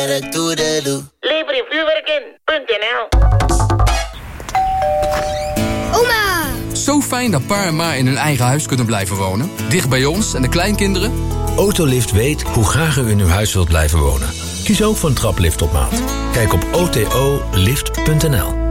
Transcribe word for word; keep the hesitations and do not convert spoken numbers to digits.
Lever in vuurwerk in punt n l. Oma! Zo fijn dat pa en ma in hun eigen huis kunnen blijven wonen. Dicht bij ons en de kleinkinderen. Autolift weet hoe graag u in uw huis wilt blijven wonen. Kies ook voor een traplift op maat. Kijk op o t o lift punt n l.